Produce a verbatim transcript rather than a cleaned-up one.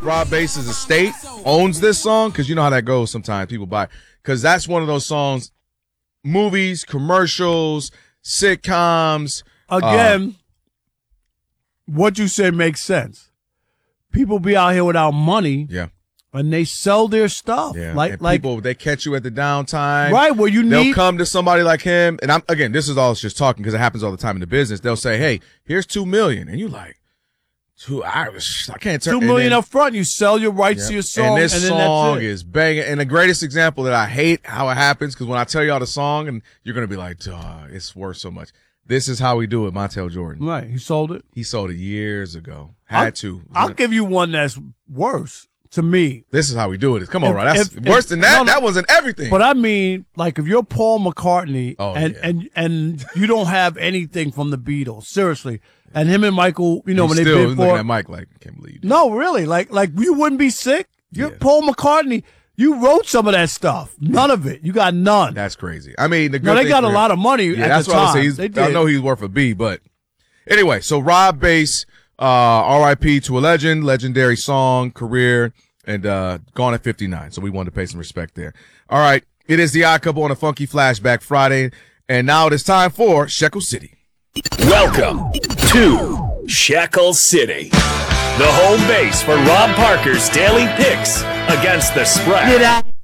Rob Bass's estate owns this song, because you know how that goes sometimes. People buy, because that's one of those songs, movies, commercials, sitcoms. Again, uh, what you say makes sense. People be out here without money. Yeah. And they sell their stuff. Yeah. Like, and like people, they catch you at the downtime. Right, where you They'll need. come to somebody like him. And I'm, again, this is all just talking because it happens all the time in the business. They'll say, hey, here's two million. And you like, two hours. I can't turn Two million then, up front. You sell your rights yeah. to your song. And this and then song that's it. is banging. And the greatest example that I hate how it happens, because when I tell y'all the song and you're going to be like, duh, it's worth so much. This is how we do it, Montel Jordan. Right. He sold it. He sold it years ago. Had I'll, to. I'll give you one that's worse. To me, this is how we do it. Come on, if, right? That's if, worse if, than that. No, no, that wasn't everything. But I mean, like if you're Paul McCartney oh, and, yeah. and and you don't have anything from the Beatles, seriously, and him and Michael, you know, He's when still they bid looking for at Mike like, I can't believe you. No, really, like like you wouldn't be sick. You're Yeah. Paul McCartney. You wrote some of that stuff. None of it. You got none. That's crazy. I mean, the good no, they thing got a for lot him, of money yeah, at that's the what I time. would say. He's, They did. I know he's worth a B, but anyway. So Rob Bass, uh, R I P to a legend, legendary song, career. And uh, gone at fifty-nine, so we wanted to pay some respect there. All right, it is the Odd Couple on a Funky Flashback Friday, and now it is time for Shekel City. Welcome to Shekel City, the home base for Rob Parker's daily picks against the spread.